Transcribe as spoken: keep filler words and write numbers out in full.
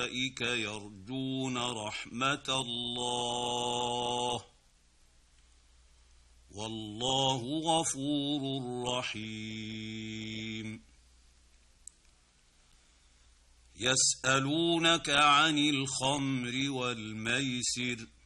أولئك يرجون رحمة الله والله غفور رحيم. يسألونك عن الخمر والميسر